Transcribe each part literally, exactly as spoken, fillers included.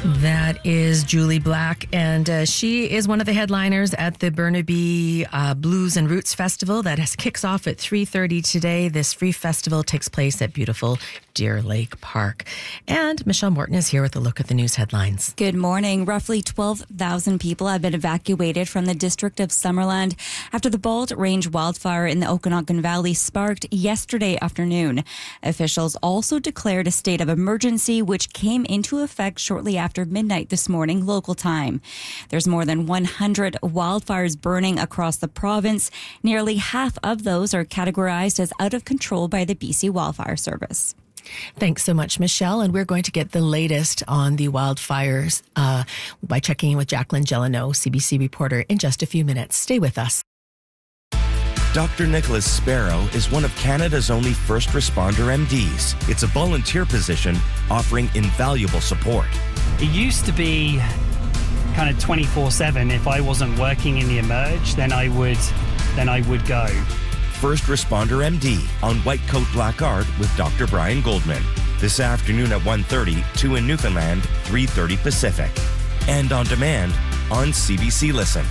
That is Julie Black, and uh, she is one of the headliners at the Burnaby uh, Blues and Roots Festival that has, kicks off at three thirty today. This free festival takes place at beautiful Deer Lake Park. And Michelle Morton is here with a look at the news headlines. Good morning. Roughly twelve thousand people have been evacuated from the district of Summerland after the Bald Range wildfire in the Okanagan Valley sparked yesterday afternoon. Officials also declared a state of emergency, which came into effect shortly after midnight this morning, local time. There's more than one hundred wildfires burning across the province. Nearly half of those are categorized as out of control by the B C Wildfire Service. Thanks so much, Michelle. And we're going to get the latest on the wildfires uh, by checking in with Jacqueline Gelano, C B C reporter, in just a few minutes. Stay with us. Doctor Nicholas Sparrow is one of Canada's only first responder M Ds. It's a volunteer position offering invaluable support. It used to be kind of twenty-four seven. If I wasn't working in the emerge, then I would, then I would go. First Responder M D on White Coat Black Art with Doctor Brian Goldman. This afternoon at one thirty, two in Newfoundland, three thirty Pacific. And on demand on C B C Listen.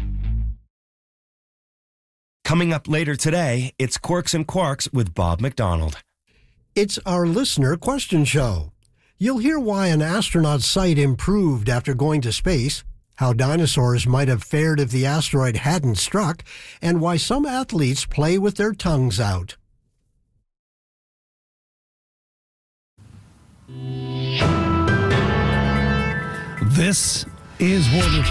Coming up later today, it's Quirks and Quarks with Bob McDonald. It's our listener question show. You'll hear why an astronaut's sight improved after going to space, how dinosaurs might have fared if the asteroid hadn't struck, and why some athletes play with their tongues out. This is World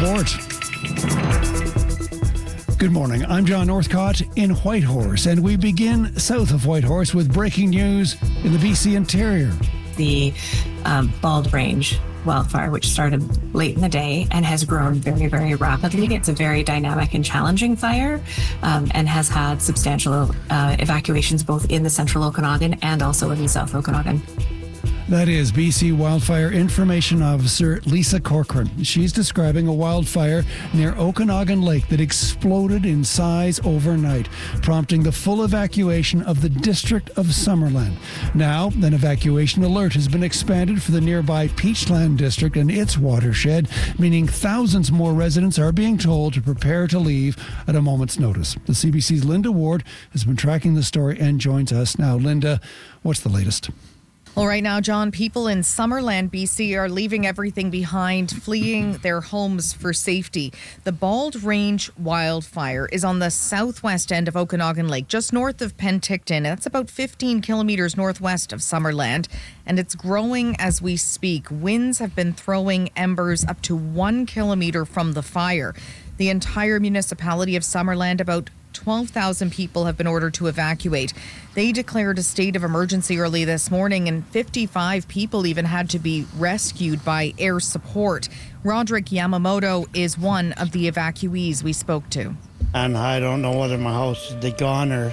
Report. Good morning. I'm John Northcott in Whitehorse, and we begin south of Whitehorse with breaking news in the B C interior. The um, Bald Range wildfire, which started late in the day and has grown very, very rapidly. It's a very dynamic and challenging fire um, and has had substantial uh, evacuations both in the central Okanagan and also in the south Okanagan. That is B C Wildfire Information Officer Lisa Corcoran. She's describing a wildfire near Okanagan Lake that exploded in size overnight, prompting the full evacuation of the district of Summerland. Now, an evacuation alert has been expanded for the nearby Peachland district and its watershed, meaning thousands more residents are being told to prepare to leave at a moment's notice. The C B C's Linda Ward has been tracking the story and joins us now. Linda, what's the latest? Well, right now, John, people in Summerland, B C are leaving everything behind, fleeing their homes for safety. The Bald Range wildfire is on the southwest end of Okanagan Lake, just north of Penticton. That's about fifteen kilometers northwest of Summerland, and it's growing as we speak. Winds have been throwing embers up to one kilometer from the fire. The entire municipality of Summerland, about twelve thousand people, have been ordered to evacuate. They declared a state of emergency early this morning, and fifty-five people even had to be rescued by air support. Roderick Yamamoto is one of the evacuees we spoke to. And I don't know whether my house is gone or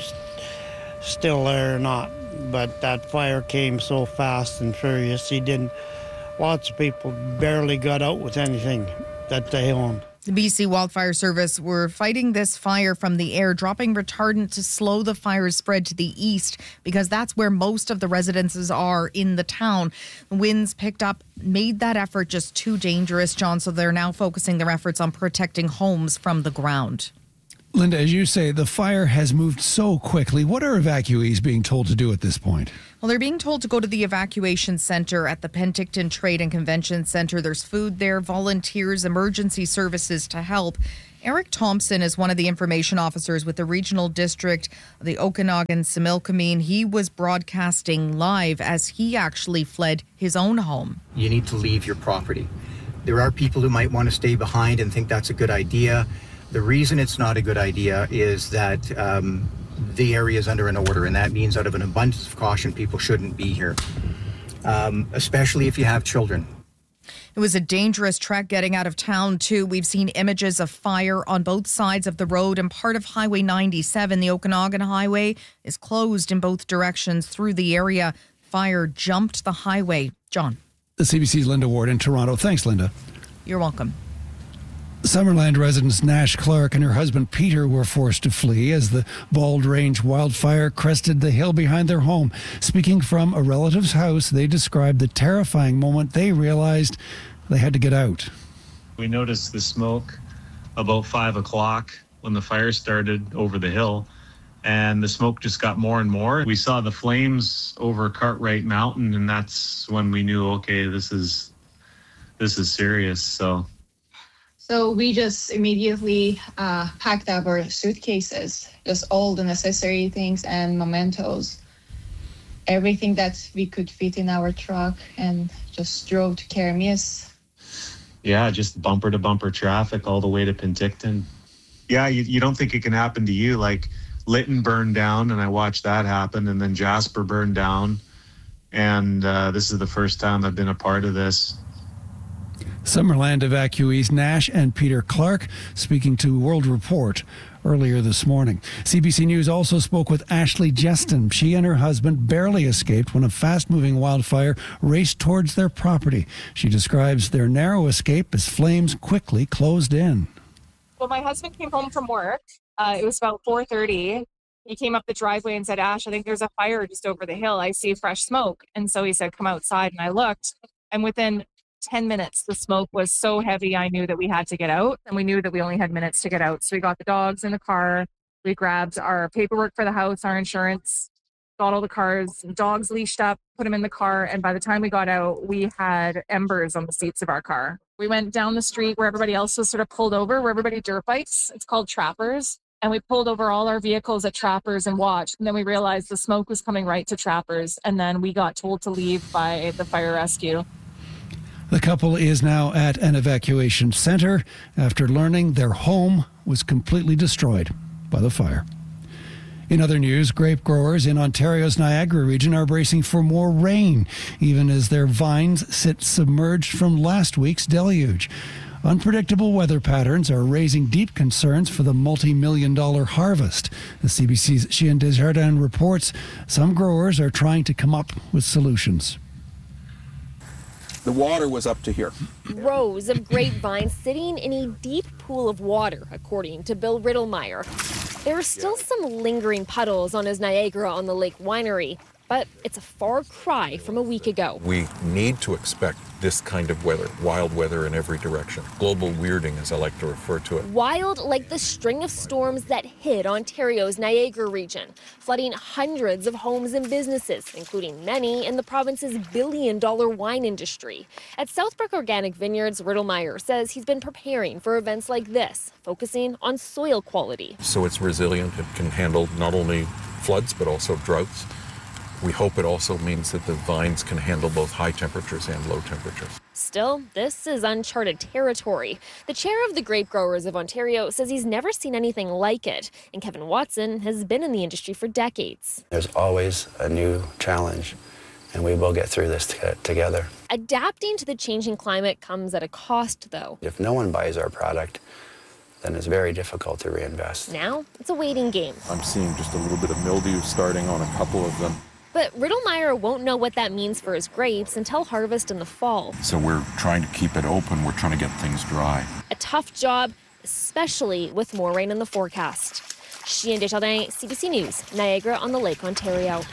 still there or not, but that fire came so fast and furious. He didn't. Lots of people barely got out with anything that they owned. The B C Wildfire Service were fighting this fire from the air, dropping retardant to slow the fire's spread to the east because that's where most of the residences are in the town. Winds picked up, made that effort just too dangerous, John, so they're now focusing their efforts on protecting homes from the ground. Linda, as you say, the fire has moved so quickly. What are evacuees being told to do at this point? Well, they're being told to go to the evacuation center at the Penticton Trade and Convention Center. There's food there, volunteers, emergency services to help. Eric Thompson is one of the information officers with the regional district of the Okanagan-Similkameen. He was broadcasting live as he actually fled his own home. You need to leave your property. There are people who might want to stay behind and think that's a good idea. The reason it's not a good idea is that um, the area is under an order, and that means out of an abundance of caution, people shouldn't be here, um, especially if you have children. It was a dangerous trek getting out of town, too. We've seen images of fire on both sides of the road, and part of Highway ninety-seven, the Okanagan Highway, is closed in both directions through the area. Fire jumped the highway. John. The C B C's Linda Ward in Toronto. Thanks, Linda. You're welcome. Summerland residents Nash Clark and her husband Peter were forced to flee as the Bald Range wildfire crested the hill behind their home. Speaking from a relative's house, they described the terrifying moment they realized they had to get out. We noticed the smoke about five o'clock when the fire started over the hill, and the smoke just got more and more. We saw the flames over Cartwright Mountain, and that's when we knew, okay, this is this is serious. So, so we just immediately uh, packed up our suitcases, just all the necessary things and mementos, everything that we could fit in our truck, and just drove to Keremeos. Yeah, just bumper to bumper traffic all the way to Penticton. Yeah, you, you don't think it can happen to you. Like Lytton burned down, and I watched that happen, and then Jasper burned down. And uh, this is the first time I've been a part of this. Summerland evacuees Nash and Peter Clark speaking to World Report earlier this morning. C B C News also spoke with Ashley Jeston. She and her husband barely escaped when a fast-moving wildfire raced towards their property. She describes their narrow escape as flames quickly closed in. Well, my husband came home from work. Uh, it was about four thirty. He came up the driveway and said, Ash, I think there's a fire just over the hill. I see fresh smoke. And so he said, come outside. And I looked. And within ten minutes, the smoke was so heavy, I knew that we had to get out. And we knew that we only had minutes to get out. So we got the dogs in the car. We grabbed our paperwork for the house, our insurance, got all the cars, dogs leashed up, put them in the car. And by the time we got out, we had embers on the seats of our car. We went down the street where everybody else was sort of pulled over, where everybody dirt bikes. It's called Trappers. And we pulled over all our vehicles at Trappers and watched. And then we realized the smoke was coming right to Trappers. And then we got told to leave by the fire rescue. The couple is now at an evacuation center after learning their home was completely destroyed by the fire. In other news, grape growers in Ontario's Niagara region are bracing for more rain, even as their vines sit submerged from last week's deluge. Unpredictable weather patterns are raising deep concerns for the multi-million dollar harvest. The C B C's Chien Desjardins reports some growers are trying to come up with solutions. The water was up to here. Rows of grapevines sitting in a deep pool of water, according to Bill Riddlemeyer. There are still some lingering puddles on his Niagara on the Lake winery, but it's a far cry from a week ago. We need to expect this kind of weather, wild weather in every direction. Global weirding, as I like to refer to it. Wild like the string of storms that hit Ontario's Niagara region, flooding hundreds of homes and businesses, including many in the province's billion-dollar wine industry. At Southbrook Organic Vineyards, Riddlemeyer says he's been preparing for events like this, focusing on soil quality. So it's resilient. It can handle not only floods, but also droughts. We hope it also means that the vines can handle both high temperatures and low temperatures. Still, this is uncharted territory. The chair of the Grape Growers of Ontario says he's never seen anything like it, and Kevin Watson has been in the industry for decades. There's always a new challenge, and we will get through this t- together. Adapting to the changing climate comes at a cost, though. If no one buys our product, then it's very difficult to reinvest. Now, it's a waiting game. I'm seeing just a little bit of mildew starting on a couple of them. But Riddlemeyer won't know what that means for his grapes until harvest in the fall. So we're trying to keep it open. We're trying to get things dry. A tough job, especially with more rain in the forecast. Chien Desjardins, C B C News, Niagara on the Lake, Ontario.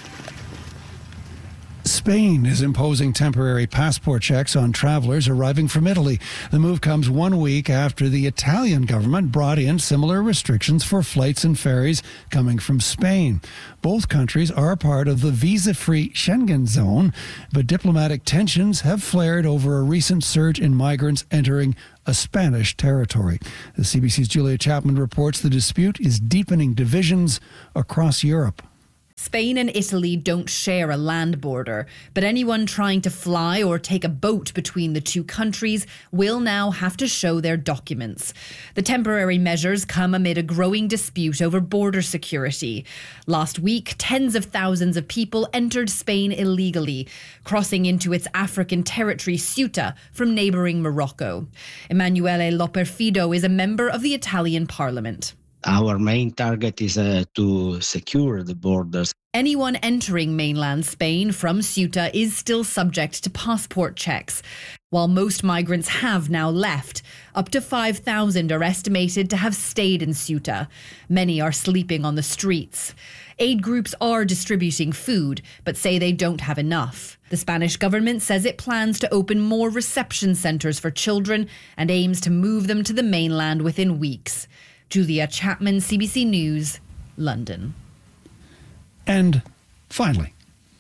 Spain is imposing temporary passport checks on travelers arriving from Italy. The move comes one week after the Italian government brought in similar restrictions for flights and ferries coming from Spain. Both countries are part of the visa-free Schengen zone, but diplomatic tensions have flared over a recent surge in migrants entering a Spanish territory. The C B C's Julia Chapman reports the dispute is deepening divisions across Europe. Spain and Italy don't share a land border, but anyone trying to fly or take a boat between the two countries will now have to show their documents. The temporary measures come amid a growing dispute over border security. Last week, tens of thousands of people entered Spain illegally, crossing into its African territory Ceuta from neighbouring Morocco. Emanuele Loperfido is a member of the Italian parliament. Our main target is uh, to secure the borders. Anyone entering mainland Spain from Ceuta is still subject to passport checks. While most migrants have now left, Up to five thousand are estimated to have stayed in Ceuta. Many are sleeping on the streets. Aid groups are distributing food, but say they don't have enough. The Spanish government says it plans to open more reception centres for children and aims to move them to the mainland within weeks. Julia Chapman, C B C News, London. And finally,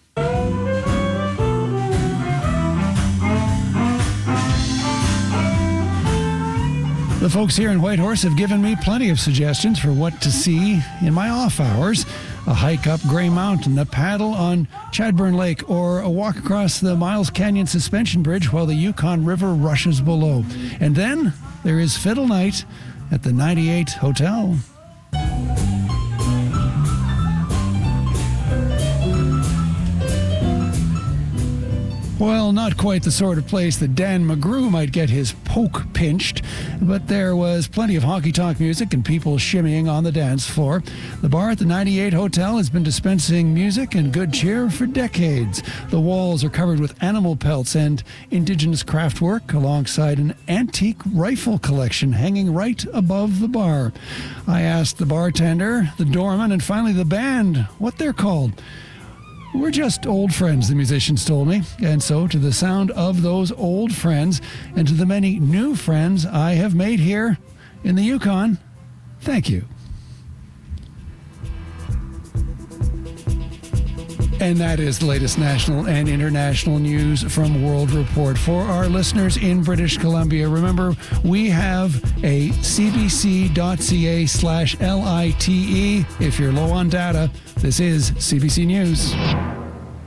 the folks here in Whitehorse have given me plenty of suggestions for what to see in my off hours. A hike up Grey Mountain, a paddle on Chadburn Lake, or a walk across the Miles Canyon Suspension Bridge while the Yukon River rushes below. And then there is Fiddle Night at the ninety-eight Hotel. Well, not quite the sort of place that Dan McGrew might get his poke pinched, but there was plenty of honky-tonk music and people shimmying on the dance floor. The bar at the ninety-eight Hotel has been dispensing music and good cheer for decades. The walls are covered with animal pelts and indigenous craftwork, alongside an antique rifle collection hanging right above the bar. I asked the bartender, the doorman, and finally the band what they're called. We're just old friends, the musicians told me. And so, to the sound of those old friends and to the many new friends I have made here in the Yukon, thank you. And that is the latest national and international news from World Report. For our listeners in British Columbia, remember, we have a cbc.ca slash L I T E. If you're low on data, this is C B C News.